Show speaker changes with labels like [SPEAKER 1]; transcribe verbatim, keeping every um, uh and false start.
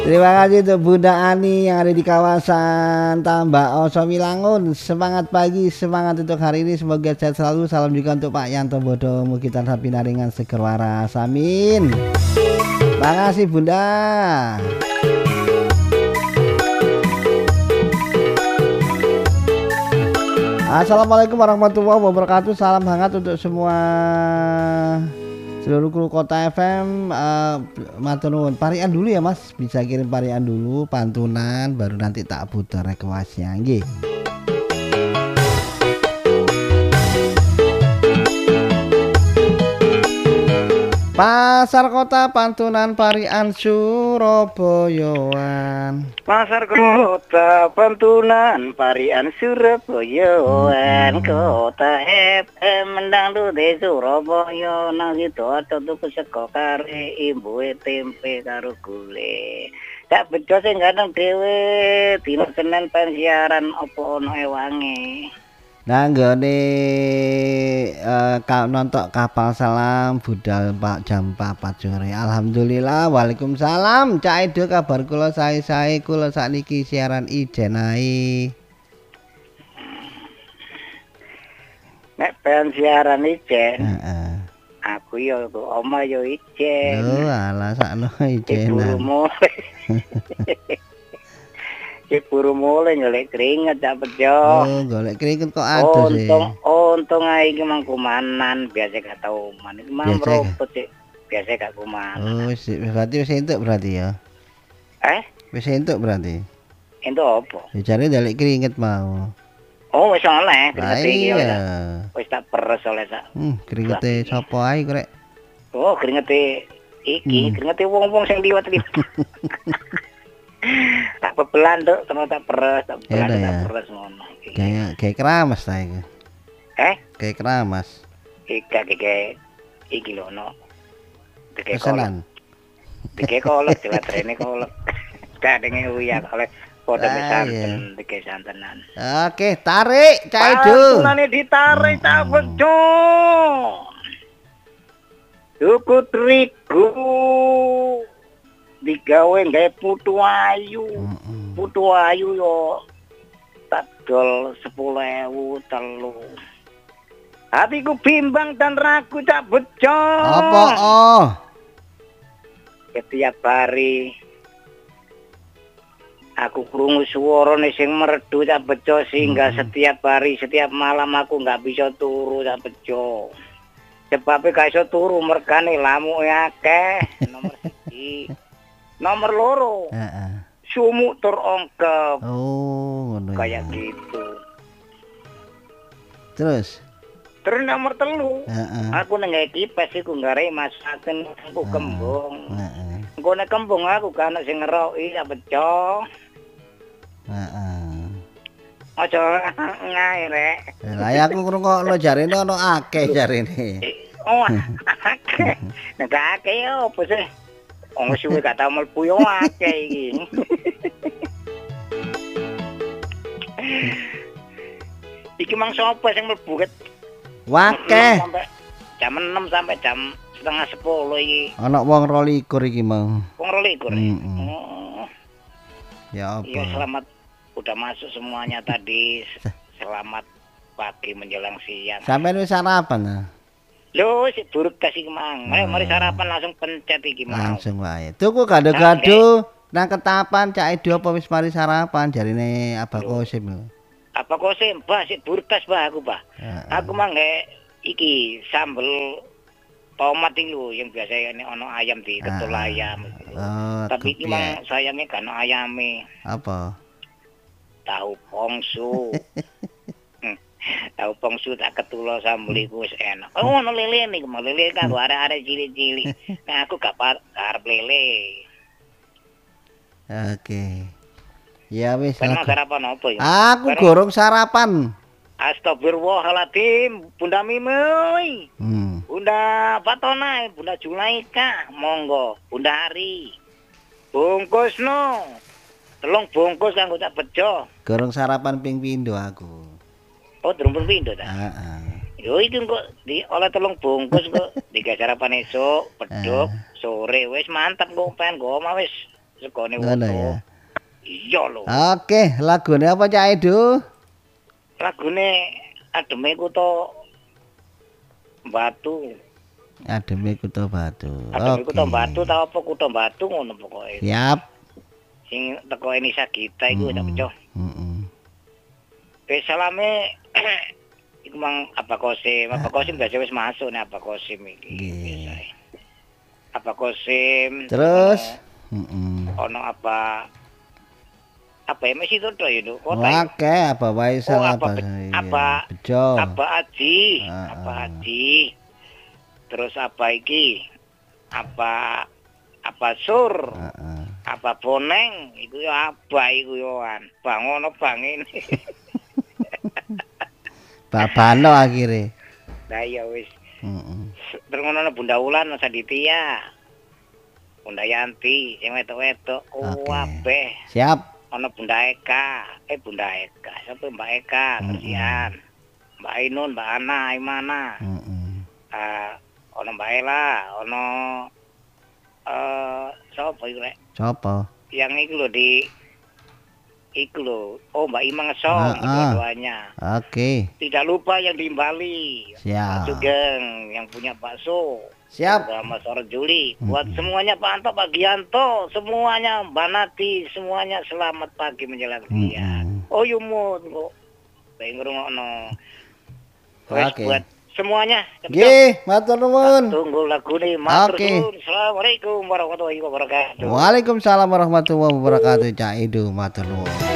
[SPEAKER 1] Terima kasih untuk Bunda Ani yang ada di kawasan Tambak Oso Wilangun. Semangat pagi, semangat untuk hari ini. Semoga sehat selalu. Salam juga untuk Pak Yanto Bodo Mukitan Sapi Naringan Seger Waras. Amin. Makasih Bunda. Assalamualaikum warahmatullahi wabarakatuh. Salam hangat untuk semua seluruh kru Kota F M. uh, Matur nuwun. Parian dulu ya Mas, bisa kirim parian dulu, pantunan, baru nanti tak putar requestnya nggih. Pasar Kota Pantunan Parian Surabayaan.
[SPEAKER 2] Pasar Kota Pantunan Parian Surabayaan. Kota F M mendangdut di Surabaya. Nang situ ada tuku sego kare imbuhe tempe karo gulai. Tak bejo sing kadang dhewe dina Senin pensiaran apa ono ewange.
[SPEAKER 1] Nah nggone uh, nonton kapal selam budal Pak jam papat sore. Alhamdulillah. Waalaikumsalam. Cak Edo kabar kula sae-sae, kula sakniki siaran ijen ae.
[SPEAKER 2] Nek pen siaran ijen.
[SPEAKER 1] Heeh.
[SPEAKER 2] Aku yo oma yo ijen.
[SPEAKER 1] Lho alah sakno ijen.
[SPEAKER 2] Buru mulai golek keringet tak bejo.
[SPEAKER 1] Oh, golek keringet kok ada sih.
[SPEAKER 2] Untung, untung ae iki mang kumanan, biasa gak tau man. Iki mang ropet sih, biasa gak kumanan.
[SPEAKER 1] Oh, sih, berarti wis entuk berarti ya.
[SPEAKER 2] Eh?
[SPEAKER 1] Wis entuk berarti.
[SPEAKER 2] Entuk apa?
[SPEAKER 1] Ya jare golek keringet mau.
[SPEAKER 2] Oh, wis oleh keringet iki
[SPEAKER 1] ya.
[SPEAKER 2] Wis tak peres oleh sak.
[SPEAKER 1] Hmm, keringete sapa ae krek?
[SPEAKER 2] Oh, keringete iki, keringete wong-wong sing liwat-liwat. Tak pebelan tuh, sama tak peres, tak pebelan, tak
[SPEAKER 1] ya.
[SPEAKER 2] peres ngono.
[SPEAKER 1] Kayak kayak keramas ta iku.
[SPEAKER 2] Eh?
[SPEAKER 1] Kayak keramas.
[SPEAKER 2] Ika kayak iki lho no.
[SPEAKER 1] Pesanan.
[SPEAKER 2] Dike kolek, dilatrene kolek. Kadenge uya kolek padha santen, dike santenan.
[SPEAKER 1] Oke, tarik Cak Edo.
[SPEAKER 2] Pantunane ditarik tak bejo. Tuku terigu. Digawe gawe putu ayu. Putu ayu yo tak dol sepuluh ewu telu. Hatiku bimbang dan ragu tak bejo.
[SPEAKER 1] Apa oh?
[SPEAKER 2] Setiap hari aku krungu suarane sing merdu tak bejo sehingga setiap hari setiap malam aku nggak bisa turu tak bejo. Sebabnya gak iso turu mergane lamuke akeh. Nomor siji. Nomor loro,
[SPEAKER 1] Heeh.
[SPEAKER 2] sumuk tur ongkep.
[SPEAKER 1] Oh, ngono.
[SPEAKER 2] Kayak gitu.
[SPEAKER 1] Terus?
[SPEAKER 2] Terus nomor telu,
[SPEAKER 1] Heeh.
[SPEAKER 2] aku nang kipes iku ngare masaken aku kembung.
[SPEAKER 1] Heeh.
[SPEAKER 2] Engko nek kembung aku kan sing ngeroki tak bejo.
[SPEAKER 1] Heeh.
[SPEAKER 2] Aja ngae rek.
[SPEAKER 1] Lah ya aku ngrungokno jarene ono akeh jarene.
[SPEAKER 2] Oh, akeh. Nek akeh opo sih? Wong suwe gak tau mlebu yo akeh iki. Iki mang sapa sing mlebu ket?
[SPEAKER 1] Wakeh.
[SPEAKER 2] Jam enam sampai jam setengah sepuluh iki.
[SPEAKER 1] Ana wong rolikur iki mau.
[SPEAKER 2] Wong rolikur.
[SPEAKER 1] Mm-mm.
[SPEAKER 2] Oh.
[SPEAKER 1] Ya apa?
[SPEAKER 2] Iya, selamat udah masuk semuanya tadi. Selamat pagi menjelang siang.
[SPEAKER 1] Sampeyan wis sarapan ta?
[SPEAKER 2] Lho, si buruk kasih mang. Mari, mari sarapan langsung pencet iki mau.
[SPEAKER 1] Langsung wae. Tuku gado-gado nang Ketapan Cak Edo apa wis mari sarapan jarine Abah Kosim lho.
[SPEAKER 2] Apa Kosim, Bah, si burkas bah aku, Bah. Aku mang nggak iki sambel tomat iki lho yang biasa ini ono ayam di ketul ayam.
[SPEAKER 1] Oh,
[SPEAKER 2] tapi iki mang sayangnya kan ono ayame.
[SPEAKER 1] Apa?
[SPEAKER 2] Tahu pongsu. Tahu pongsu tak ketulo sambel iku wis enak. Oh, ono lele niku, lele karo arek-arek cilik-cilik. Nah, aku gak arep lele.
[SPEAKER 1] Oke. Ya wis.
[SPEAKER 2] Karena sarapan apa ya?
[SPEAKER 1] Aku gorong sarapan.
[SPEAKER 2] Astagfirullahaladzim, Bunda Mimoi.
[SPEAKER 1] Hmm.
[SPEAKER 2] Bunda Fatona, Bunda Julaika, monggo. Bunda Ari. Bungkus no. Telung bungkus kanggo tak bejo.
[SPEAKER 1] Gorong sarapan ping pindho aku.
[SPEAKER 2] Oh, durung pindho ta?
[SPEAKER 1] Heeh.
[SPEAKER 2] Yo iki kok di oleh telung bungkus kok digawe sarapan esuk, beduk, sore wis mantap kok pengen go omah wis sekone
[SPEAKER 1] Ngono
[SPEAKER 2] woto.
[SPEAKER 1] ya.
[SPEAKER 2] Iya lho.
[SPEAKER 1] Oke, lagune apa Cak Edo?
[SPEAKER 2] Lagune ademe kuto Batu.
[SPEAKER 1] Ademe Kuto Batu.
[SPEAKER 2] Ademe
[SPEAKER 1] Oke.
[SPEAKER 2] kuto Batu ta apa kuto Batu ngono pokoke.
[SPEAKER 1] Siap.
[SPEAKER 2] Sing teko Inisa kita iku tak
[SPEAKER 1] Mm-mm.
[SPEAKER 2] pecoh.
[SPEAKER 1] Mm-mm.
[SPEAKER 2] Wis salame iku mang apa kosim, apa kosim biasa wis masuk nih apa kosim iki.
[SPEAKER 1] Nggih.
[SPEAKER 2] Biasae. Apa kosim.
[SPEAKER 1] Terus heeh.
[SPEAKER 2] Ono apa apa ya masih itu ya itu kota ya?
[SPEAKER 1] Oke, apa wae
[SPEAKER 2] Oh
[SPEAKER 1] salah
[SPEAKER 2] apa
[SPEAKER 1] apa?
[SPEAKER 2] be- apa
[SPEAKER 1] Bejo.
[SPEAKER 2] apa Aji,
[SPEAKER 1] Ah,
[SPEAKER 2] apa
[SPEAKER 1] ah.
[SPEAKER 2] Aji, terus apa iki, apa apa Sur,
[SPEAKER 1] Heeh.
[SPEAKER 2] apa Boneng, iku ya apa iku yoan, bangono bang ini,
[SPEAKER 1] Babano akhire.
[SPEAKER 2] nah ya wis,
[SPEAKER 1] Heeh.
[SPEAKER 2] terus ngono Bunda Wulan, Mas Aditya, Bunda Yanti, yang wedok-wedok, oh
[SPEAKER 1] Oke.
[SPEAKER 2] kabeh.
[SPEAKER 1] Siap.
[SPEAKER 2] Ono Bunda Eka, eh Bunda Eka, siapa Mbak Eka,
[SPEAKER 1] Mm-mm.
[SPEAKER 2] tersian, Mbak Ainun, Mbak Ana, Imana,
[SPEAKER 1] Heeh.
[SPEAKER 2] uh, ono Mbak Ela, ono eh siapa itu rek?
[SPEAKER 1] Sopo?
[SPEAKER 2] Yang itu loh di, itu loh, oh Mbak Ima
[SPEAKER 1] Ah,
[SPEAKER 2] Ngesong,
[SPEAKER 1] ah.
[SPEAKER 2] dua-duanya.
[SPEAKER 1] Oke.
[SPEAKER 2] Tidak lupa yang di Bali, Pak
[SPEAKER 1] Siap.
[SPEAKER 2] Sugeng, yang punya bakso.
[SPEAKER 1] Siap.
[SPEAKER 2] Sama Sore Juli, buat
[SPEAKER 1] Mm-mm.
[SPEAKER 2] semuanya Pak Anto, Pak Gianto, semuanya Mbak Nati, semuanya selamat pagi menjelang siang.
[SPEAKER 1] Mm-mm.
[SPEAKER 2] Oh yumut kok, pengen ngrungokno. Wes
[SPEAKER 1] Oke.
[SPEAKER 2] buat semuanya.
[SPEAKER 1] Nggih, matur nuwun.
[SPEAKER 2] Tunggu lagu nih, matur
[SPEAKER 1] Oke.
[SPEAKER 2] suwun. Assalamualaikum warahmatullahi wabarakatuh.
[SPEAKER 1] Waalaikumsalam warahmatullahi wabarakatuh Cak Edo, matur nuwun.